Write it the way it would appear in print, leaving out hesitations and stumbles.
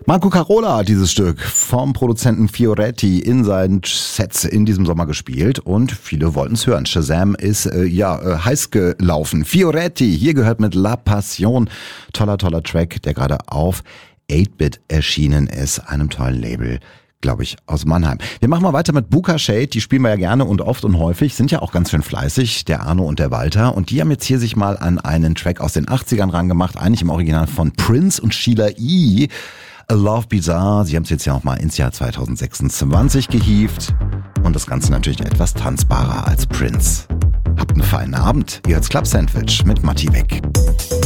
Marco Carola hat dieses Stück vom Produzenten Fioretti in seinen Sets in diesem Sommer gespielt und viele wollten es hören. Shazam ist heiß gelaufen. Fioretti, hier gehört mit La Passion. Toller Track, der gerade auf 8-Bit erschienen ist, einem tollen Label, glaube ich, aus Mannheim. Wir machen mal weiter mit Buka Shade, die spielen wir ja gerne und oft und häufig, sind ja auch ganz schön fleißig, der Arno und der Walter. Und die haben jetzt hier sich mal an einen Track aus den 80ern rangemacht, eigentlich im Original von Prince und Sheila E., A Love Bizarre. Sie haben es jetzt ja auch mal ins Jahr 2026 gehievt. Und das Ganze natürlich etwas tanzbarer als Prince. Habt einen feinen Abend. Ihr hört's Club Sandwich mit Matti Beck.